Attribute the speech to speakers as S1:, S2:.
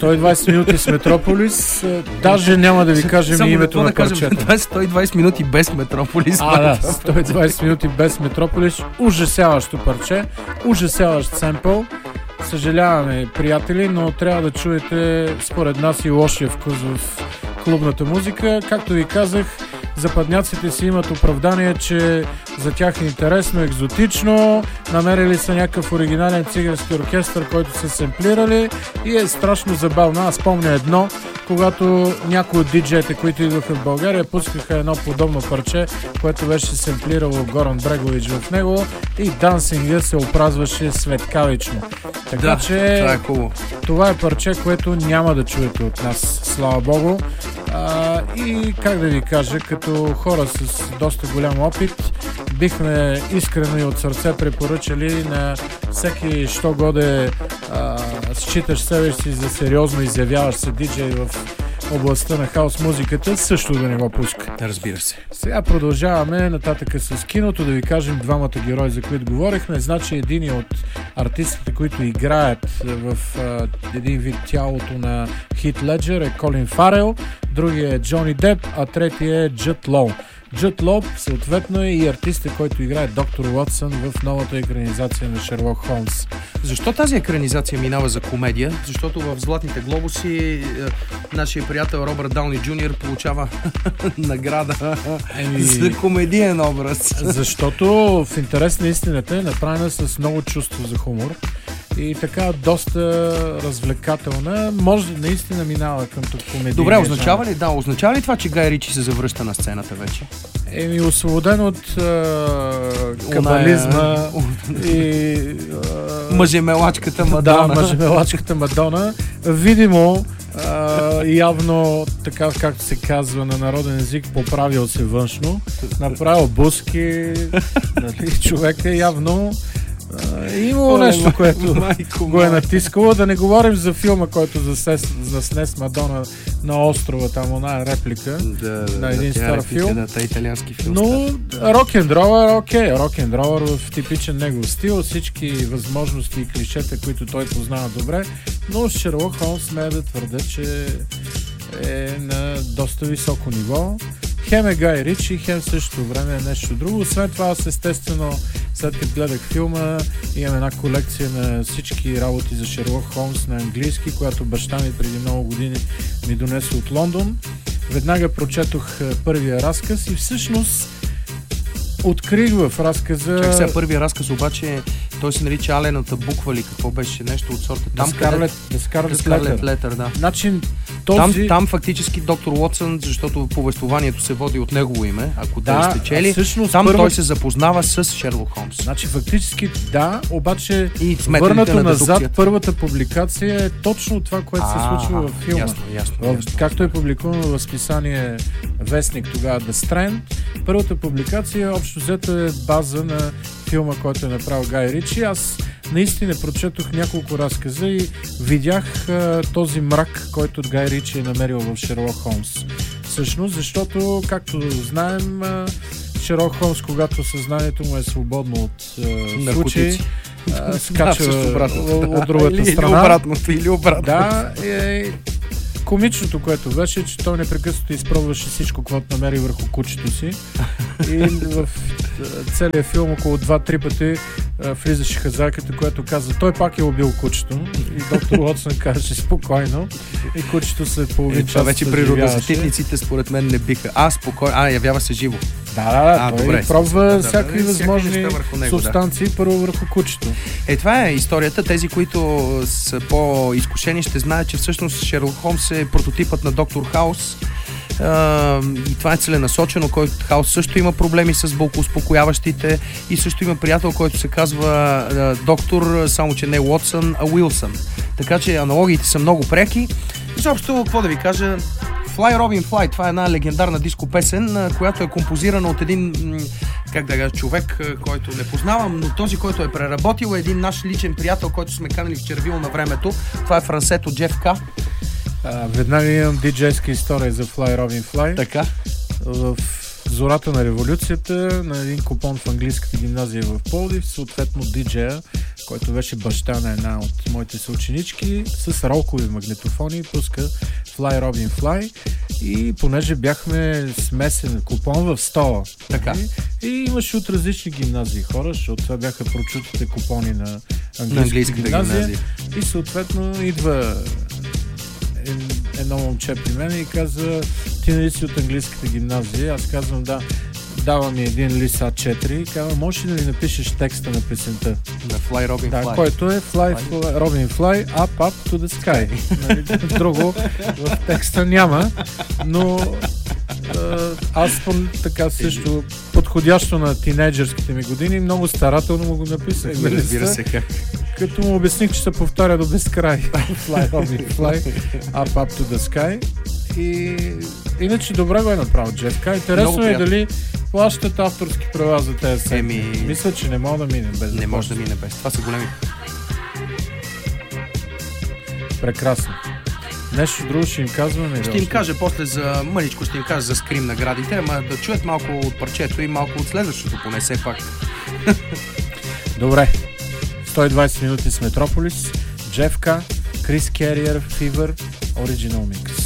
S1: 120 минути с Метрополис. Даже няма да ви кажем името на парчето.
S2: Това е 120 минути без Метрополис.
S1: Да, 120 минути без Метрополис. Ужасяващо парче, ужасяващ семпъл. Съжаляваме, приятели, но трябва да чуете според нас и лошия вкус в клубната музика. Както ви казах, западняците си имат оправдание, че за тях е интересно, екзотично, намерили са някакъв оригинален цигански оркестър, който са семплирали и е страшно забавно. Аз помня едно, когато някои от диджеите, които идваха в България, пускаха едно подобно парче, което беше семплирало Горан Брегович в него и дансинга се опразваше светкавично. Така че
S2: това е хубаво.
S1: Това е парче, което няма да чуете от нас, слава богу. И как да ви кажа, като хора с доста голям опит, бихме искрено и от сърце препоръчали на всеки, що годе считаш себе си за сериозно изявяваш се диджей в областта на хаос музиката, също да не го пуска.
S2: Разбира се.
S1: Сега продължаваме нататък с киното, да ви кажем двамата герои, за които говорихме. Значи един от артистите, които играят в един вид тялото на Хит Леджер е Колин Фарел, другия е Джони Деп, а третия е Джуд Лоу. Джуд Лоу съответно е и артистът, който играе доктор Уотсън в новата екранизация на Шерлок Холмс.
S2: Защо тази екранизация минава за комедия? Защото в Златните глобуси нашия приятел Робърт Дауни Джуниор получава награда за комедиен образ.
S1: Защото в интерес на истината е направена с много чувство за хумор и така доста развлекателна. Може наистина минава към комедия.
S2: Добре, означава ли това, че Гай Ричи се завръща на сцената вече?
S1: Освободен от кабализма и
S2: мъжемелачката Мадона.
S1: Да, мъжемелачката Мадона. Видимо, явно, така както се казва на народен език, поправил се външно, направил буски, човек е явно имало нещо, което го е натискало. Да не говорим за филма, който заснес с Мадона на острова, там она реплика на един стар филм.
S2: Италиански филм.
S1: Но рок-н-ролър, окей, рок-н-ролър в типичен негов стил, всички възможности и клишета, които той познава добре, но Шерлок Холмс смея да твърда, че е на доста високо ниво. Хем е Гай Ричи, хем в същото време е нещо друго. Освен това, аз естествено, след като гледах филма, имам една колекция на всички работи за Шерлок Холмс на английски, която баща ми преди много години ми донесе от Лондон. Веднага прочетох първия разказ и всъщност открих в разказа...
S2: Чакай сега, първия разказ обаче той се нарича Алената буква ли какво беше, нещо от сорта.
S1: The Scarlet
S2: Letter, да.
S1: Значи,
S2: там фактически доктор Уотсън, защото повествованието се води от негово име, ако да сте чели, там той се запознава с Шерлок Холмс.
S1: Значи фактически да, обаче върнато назад, първата публикация е точно това, което се случва във филма.
S2: Ясно.
S1: Както е публикувано в списание Вестник тогава The Strand, първата публикация общо взето е база на филма, който е направил Гай Ричи. Аз наистина прочетох няколко разказа и видях този мрак, който Гай Ричи е намерил в Шерлок Холмс. Всъщност, защото, както знаем, Шерлок Холмс, когато съзнанието му е свободно от случаи, скача от другата страна.
S2: Или обратно.
S1: Да, комичното, което беше, че той непрекъснато изпробваше всичко, което намери върху кучето си. И в целия филм около 2-3 пъти влизаше хазайката, която каза, той пак е убил кучето. И доктор Уотсън каже спокойно. И кучето след половин час
S2: това вече природозащитниците според мен не биха. Спокойно. Явява се живо.
S1: Да, той пробва всякакви възможни субстанции първо върху кучето.
S2: Това е историята. Тези, които са по-изкушени, ще знаят, че всъщност Шерлок Холмс е прототипът на доктор Хаус. И това е целенасочено, който Хаус също има проблеми с болкоуспокояващите и също има приятел, който се казва доктор, само че не Уотсън, а Уилсън. Така че аналогиите са много преки. Изобщо, какво да ви кажа, Fly Robin Fly, това е една легендарна диско песен, която е композирана от един, човек, който не познавам, но този, който е преработил, е един наш личен приятел, който сме канали в Червил на времето. Това е франсето Джеф К.
S1: Веднага имам диджейска история за Fly Robin Fly.
S2: Така.
S1: В зората на революцията, на един купон в английската гимназия в Пловдив, съответно диджея който беше баща на една от моите съученички, с ролкови магнитофони пуска Fly Robin Fly и понеже бяхме смесен купон в стола.
S2: Така.
S1: И имаше от различни гимназии хора, защото това бяха прочутите купони на английската гимназия. И съответно идва едно момче при мен и казва: ти нали си от английската гимназия? Аз казвам да. Дава ми един лист А4 и казва: можеш ли да ми напишеш текста на песента?
S2: На Fly Robin Fly.
S1: Който е Robin Fly, up to the sky. Нали, друго в текста няма, но аз така също подходящо на тинейджърските ми години много старателно му го написах.
S2: Разбира се как.
S1: Като му обясних, че се повтаря до безкрай. Fly Robin Fly, up to the sky. И иначе добре го е направил Джефка. Интересно е дали плащат авторски права за тези сцени. Мисля, че не мога да мине без.
S2: Не може да мине без. Това са големи.
S1: Прекрасно. Нещо друго ще им казваме.
S2: Ще им кажа после за мъничко, ще им кажа за Скрим наградите, ама да чуят малко от парчето и малко от следващото, поне все пак.
S1: Добре. 120 минути с Метрополис. Джефка, Крис Кериер, Fever, Original Mix.